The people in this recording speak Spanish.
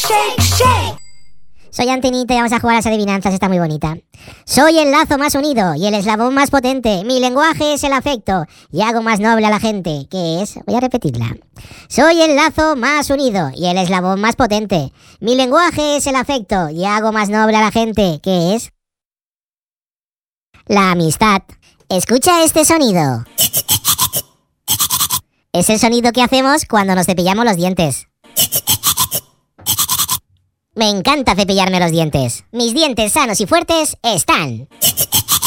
shake, shake. Soy Antenita y vamos a jugar a las adivinanzas, está muy bonita. Soy el lazo más unido y el eslabón más potente. Mi lenguaje es el afecto y hago más noble a la gente. ¿Qué es? Voy a repetirla. Soy el lazo más unido y el eslabón más potente. Mi lenguaje es el afecto y hago más noble a la gente. ¿Qué es? La amistad. Escucha este sonido. Es el sonido que hacemos cuando nos cepillamos los dientes. Me encanta cepillarme los dientes. Mis dientes sanos y fuertes están.